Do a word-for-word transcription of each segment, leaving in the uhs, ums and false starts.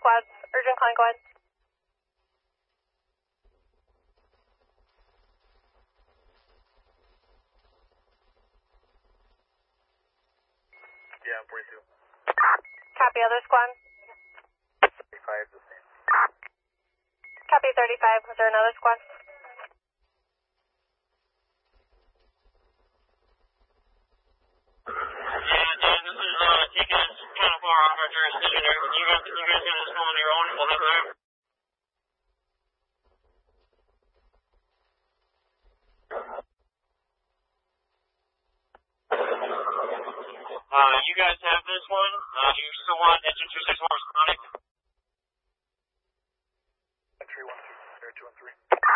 squads. Urgent calling, go ahead. Yeah, forty-two. Copy, other squad. thirty-five, the same. Copy, thirty-five. Was there another squad? Yeah, Dan, this is, uh, taking us kind of far off our jurisdiction here. You guys, you guys got this one on your own, we'll have that. Uh, you guys have this one. Uh, do you still want engine two six one responding? three one two, zero two one three.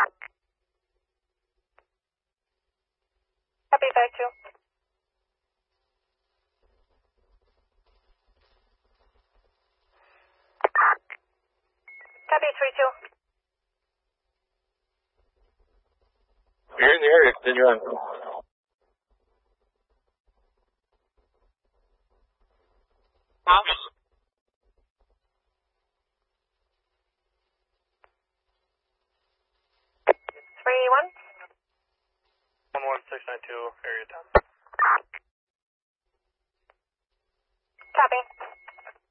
Copy, five two. Copy, three two. You're in the area, continue on. Office. three one. one one six nine two, area ten. Copy.